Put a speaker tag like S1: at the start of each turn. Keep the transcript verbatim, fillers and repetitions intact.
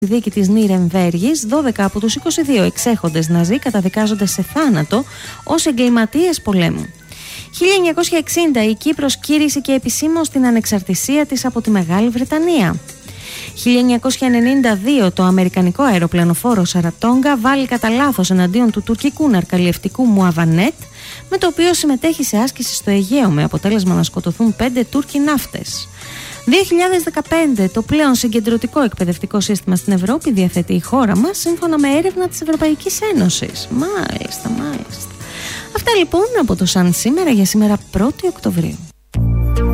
S1: δίκη της Νιρεμβέργης, δώδεκα από τους είκοσι δύο εξέχοντες Ναζί καταδικάζονται σε θάνατο ως εγκληματίες πολέμου. χίλια εννιακόσια εξήντα η Κύπρος κήρυσε και επισήμως την ανεξαρτησία της από τη Μεγάλη Βρετανία. χίλια εννιακόσια ενενήντα δύο το αμερικανικό αεροπλανοφόρο Σαρατόγκα βάλει κατά λάθος εναντίον του τουρκικού ναρκαλιευτικού Μουαβανέτ, με το οποίο συμμετέχει σε άσκηση στο Αιγαίο, με αποτέλεσμα να σκοτωθούν πέντε Τούρκοι ναύτες. δύο χιλιάδες δεκαπέντε το πλέον συγκεντρωτικό εκπαιδευτικό σύστημα στην Ευρώπη διαθέτει η χώρα μας, σύμφωνα με έρευνα της Ευρωπαϊκής Ένωσης. Μάλιστα, μάλιστα. Αυτά λοιπόν από το Σαν σήμερα για σήμερα πρώτη Οκτωβρίου.